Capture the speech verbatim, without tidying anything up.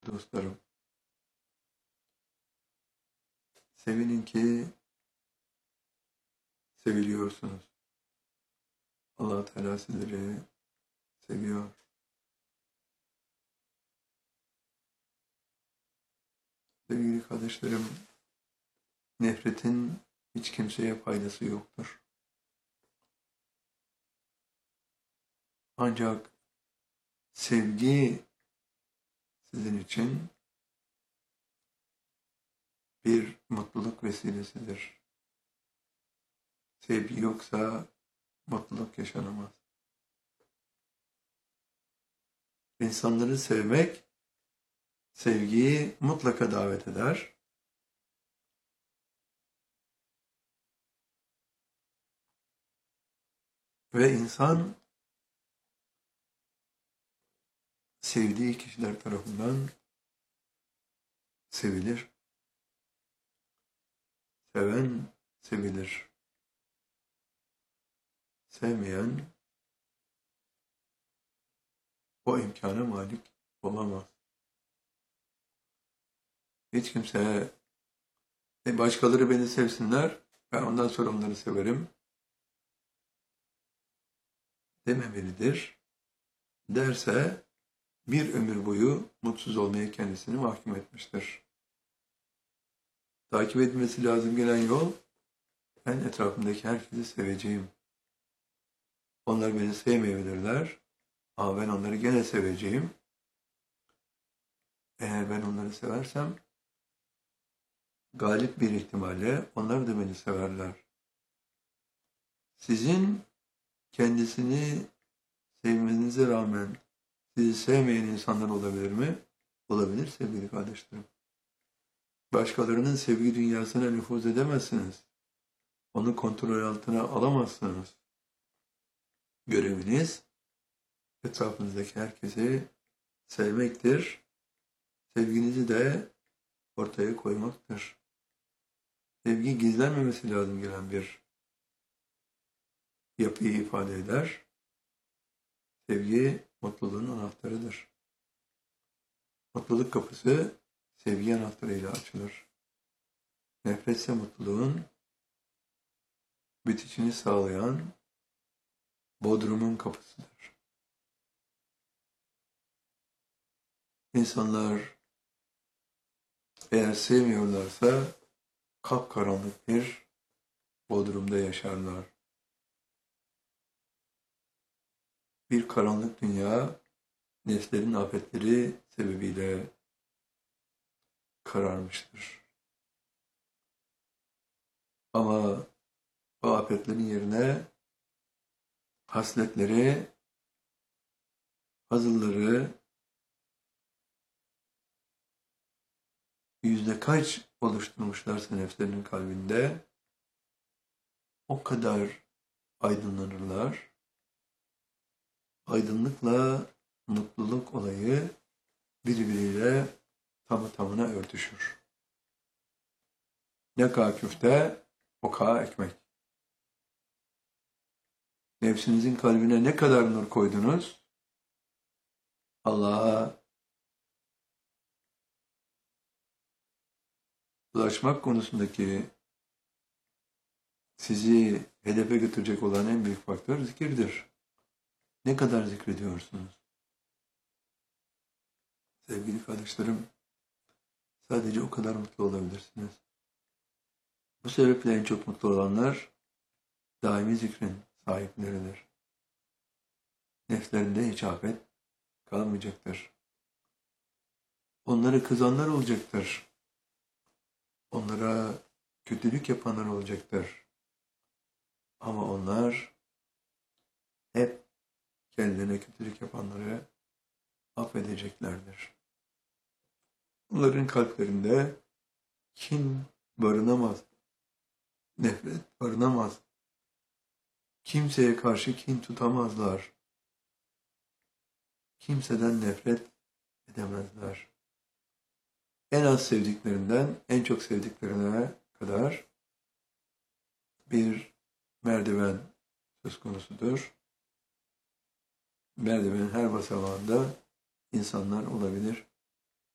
Dostlarım, sevinin ki seviliyorsunuz. Allah Teala sizleri seviyor. Sevgili kardeşlerim, nefretin hiç kimseye faydası yoktur. Ancak sevgi sizin için bir mutluluk vesilesidir. Sevgi yoksa mutluluk yaşanamaz. İnsanları sevmek, sevgiyi mutlaka davet eder. Ve insan sevdiği kişiler tarafından sevilir. Seven sevilir. Sevmeyen o imkana malik olamaz. Hiç kimse e, başkaları beni sevsinler, ben ondan sonra onları severim dememelidir. Derse bir ömür boyu mutsuz olmaya kendisini mahkum etmiştir. Takip edilmesi lazım gelen yol, ben etrafımdaki herkesi seveceğim. Onlar beni sevmeyebilirler ama ben onları gene seveceğim. Eğer ben onları seversem, galip bir ihtimalle onlar da beni severler. Sizin kendisini sevmenize rağmen sizi sevmeyen insanlar olabilir mi? Olabilir sevgili kardeşlerim. Başkalarının sevgi dünyasına nüfuz edemezsiniz. Onu kontrol altına alamazsınız. Göreviniz etrafınızdaki herkesi sevmektir. Sevginizi de ortaya koymaktır. Sevgi gizlenmemesi lazım gelen bir yapıyı ifade eder. Sevgi mutluluğun anahtarıdır. Mutluluk kapısı sevgi anahtarıyla açılır. Nefretse mutluluğun bitişini sağlayan bodrumun kapısıdır. İnsanlar eğer sevmiyorlarsa kapkaranlık bir bodrumda yaşarlar. Bir karanlık dünya nefslerin afetleri sebebiyle kararmıştır. Ama o afetlerin yerine hasletleri, hazılları yüzde kaç oluşturmuşlarsa nefslerinin kalbinde o kadar aydınlanırlar. Aydınlıkla mutluluk olayı birbiriyle tamı tamına örtüşür. Ne kadar küfte, o kadar ekmek. Nefsinizin kalbine ne kadar nur koydunuz, Allah'a ulaşmak konusundaki sizi hedefe götürecek olan en büyük faktör zikirdir. Ne kadar zikrediyorsunuz? Sevgili kardeşlerim, sadece o kadar mutlu olabilirsiniz. Bu sebeple en çok mutlu olanlar daimi zikrin sahipleridir. Nefslerinde hiç afet kalmayacaktır. Onları kızanlar olacaktır. Onlara kötülük yapanlar olacaktır. Ama onlar hep kendilerine kötülük yapanları affedeceklerdir. Onların kalplerinde kin barınamaz. Nefret barınamaz. Kimseye karşı kin tutamazlar. Kimseden nefret edemezler. En az sevdiklerinden en çok sevdiklerine kadar bir merdiven söz konusudur. Merdivenin her basamağında insanlar olabilir.